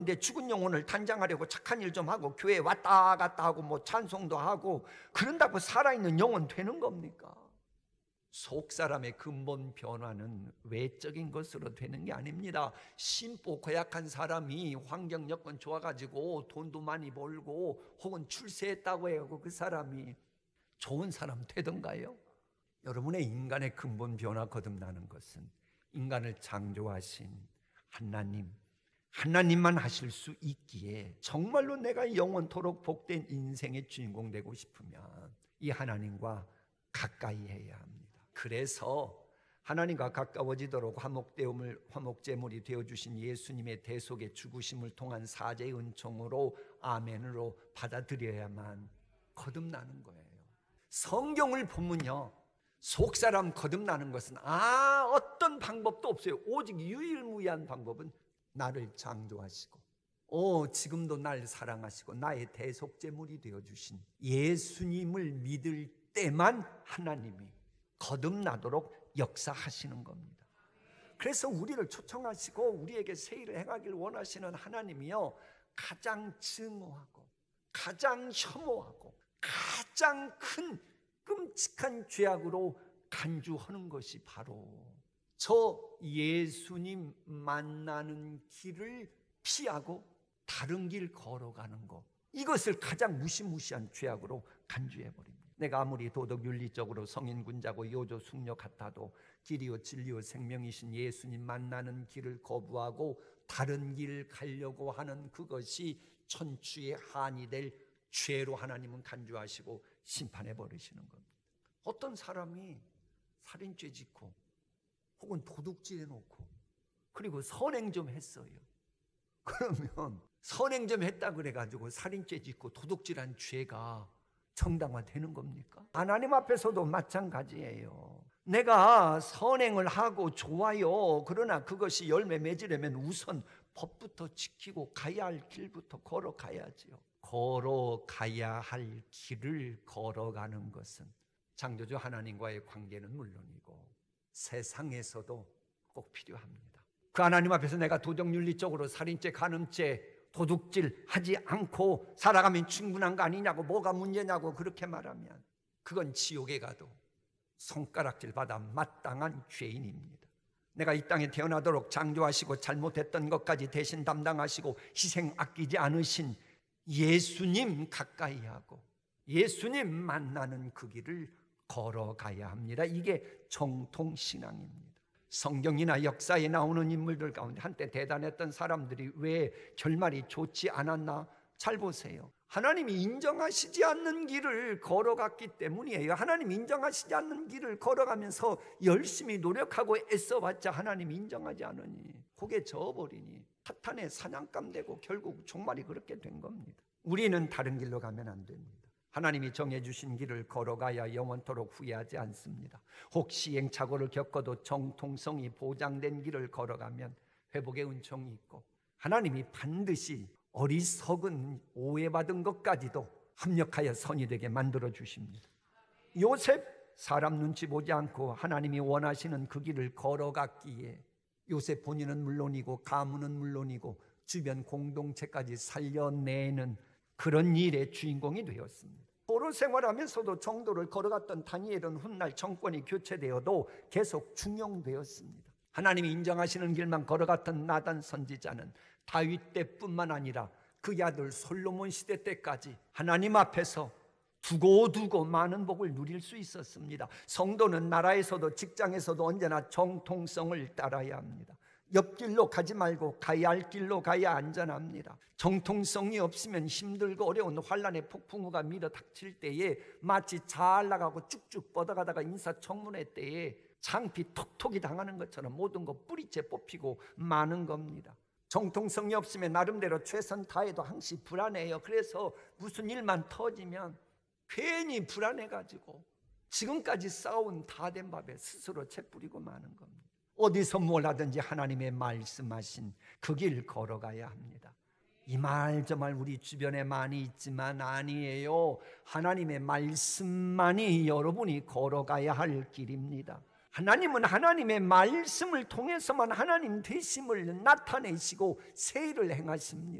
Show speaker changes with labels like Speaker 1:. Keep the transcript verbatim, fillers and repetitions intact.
Speaker 1: 근데 죽은 영혼을 단장하려고 착한 일 좀 하고 교회 왔다 갔다 하고 뭐 찬송도 하고 그런다고 살아있는 영혼 되는 겁니까? 속 사람의 근본 변화는 외적인 것으로 되는 게 아닙니다. 심보 고약한 사람이 환경 여건 좋아가지고 돈도 많이 벌고 혹은 출세했다고 해요. 그 사람이 좋은 사람 되던가요? 여러분의 인간의 근본 변화 거듭나는 것은 인간을 창조하신 하나님, 하나님만 하실 수 있기에 정말로 내가 영원토록 복된 인생의 주인공 되고 싶으면 이 하나님과 가까이 해야 합니다. 그래서 하나님과 가까워지도록 화목되음을 화목제물이 되어주신 예수님의 대속의 죽으심을 통한 사죄의 은총으로 아멘으로 받아들여야만 거듭나는 거예요. 성경을 보면요, 속사람 거듭나는 것은 아 어떤 방법도 없어요. 오직 유일무이한 방법은 나를 창조하시고 오 지금도 날 사랑하시고 나의 대속제물이 되어주신 예수님을 믿을 때만 하나님이 거듭나도록 역사하시는 겁니다. 그래서 우리를 초청하시고 우리에게 새 일을 행하기를 원하시는 하나님이요, 가장 증오하고 가장 혐오하고 가장 큰 끔찍한 죄악으로 간주하는 것이 바로 저 예수님 만나는 길을 피하고 다른 길 걸어가는 것, 이것을 가장 무시무시한 죄악으로 간주해버립니다. 내가 아무리 도덕 윤리적으로 성인군자고 요조 숙녀 같아도 길이요 진리요 생명이신 예수님 만나는 길을 거부하고 다른 길 가려고 하는 그것이 천추의 한이 될 죄로 하나님은 간주하시고 심판해 버리시는 겁니다. 어떤 사람이 살인죄 짓고 혹은 도둑질 해놓고 그리고 선행 좀 했어요. 그러면 선행 좀 했다 그래가지고 살인죄 짓고 도둑질한 죄가 정당화되는 겁니까? 하나님 앞에서도 마찬가지예요. 내가 선행을 하고 좋아요. 그러나 그것이 열매 맺으려면 우선 법부터 지키고 가야 할 길부터 걸어가야지요. 걸어가야 할 길을 걸어가는 것은 창조주 하나님과의 관계는 물론이고 세상에서도 꼭 필요합니다. 그 하나님 앞에서 내가 도덕윤리적으로 살인죄, 간음죄, 도둑질 하지 않고 살아가면 충분한 거 아니냐고, 뭐가 문제냐고 그렇게 말하면 그건 지옥에 가도 손가락질 받아 마땅한 죄인입니다. 내가 이 땅에 태어나도록 창조하시고 잘못했던 것까지 대신 담당하시고 희생 아끼지 않으신 예수님 가까이 하고 예수님 만나는 그 길을 걸어가야 합니다. 이게 정통신앙입니다. 성경이나 역사에 나오는 인물들 가운데 한때 대단했던 사람들이 왜 결말이 좋지 않았나? 잘 보세요. 하나님이 인정하시지 않는 길을 걸어갔기 때문이에요. 하나님 인정하시지 않는 길을 걸어가면서 열심히 노력하고 애써봤자 하나님 인정하지 않으니 고개 저어버리니 사탄의 사냥감 되고 결국 종말이 그렇게 된 겁니다. 우리는 다른 길로 가면 안 됩니다. 하나님이 정해주신 길을 걸어가야 영원토록 후회하지 않습니다. 혹 시행착오를 겪어도 정통성이 보장된 길을 걸어가면 회복의 은총이 있고 하나님이 반드시 어리석은 오해받은 것까지도 합력하여 선이 되게 만들어 주십니다. 요셉 사람 눈치 보지 않고 하나님이 원하시는 그 길을 걸어갔기에 요셉 본인은 물론이고 가문은 물론이고 주변 공동체까지 살려내는 그런 일의 주인공이 되었습니다. 포로 생활하면서도 정도를 걸어갔던 다니엘은 훗날 정권이 교체되어도 계속 중용되었습니다. 하나님이 인정하시는 길만 걸어갔던 나단 선지자는 다윗 때뿐만 아니라 그의 아들 솔로몬 시대 때까지 하나님 앞에서 두고두고 많은 복을 누릴 수 있었습니다. 성도는 나라에서도 직장에서도 언제나 정통성을 따라야 합니다. 옆길로 가지 말고 가야 할 길로 가야 안전합니다. 정통성이 없으면 힘들고 어려운 환란의 폭풍우가 밀어 닥칠 때에 마치 잘 나가고 쭉쭉 뻗어가다가 인사청문회 때에 창피 톡톡이 당하는 것처럼 모든 거 뿌리째 뽑히고 마는 겁니다. 정통성이 없으면 나름대로 최선 다해도 항시 불안해요. 그래서 무슨 일만 터지면 괜히 불안해가지고 지금까지 싸운 다 된 밥에 스스로 채 뿌리고 마는 겁니다. 어디서 뭘 하든지 하나님의 말씀하신 그 길 걸어가야 합니다. 이 말 저 말 우리 주변에 많이 있지만 아니에요. 하나님의 말씀만이 여러분이 걸어가야 할 길입니다. 하나님은 하나님의 말씀을 통해서만 하나님 되심을 나타내시고 새 일을 행하십니다.